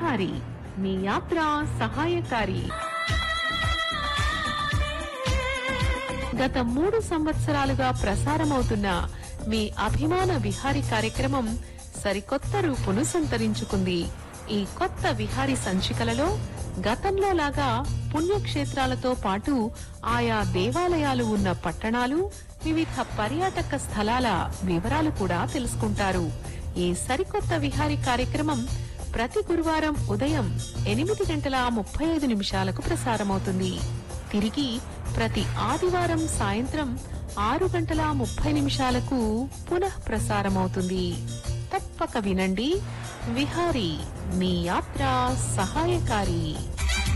విహారీ మీ యాత్ర సహాయకారి. గత 3 సంవత్సరాలుగా ప్రసారమవుతున్న మీ అభిమాన విహారీ కార్యక్రమం సరికొత్త రూపును సంతరించుకుంది. ఈ కొత్త విహారీ సంచికలలో గతంలో లాగా పుణ్యక్షేత్రాలతో పాటు ఆయా దేవాలయాలు ఉన్న పట్టణాలు, వివిధ పర్యాటక స్థలాల వివరాలు కూడా తెలుసుకుంటారు. ఈ సరికొత్త విహారీ కార్యక్రమం ప్రతి గురువారం ఉదయం 8:35 ప్రసారమవుతుంది. తిరిగి ప్రతి ఆదివారం సాయంత్రం 6:30 పునః ప్రసారమవుతుంది. తప్పక వినండి. విహారీ మీ యాత్ర సహాయకారి.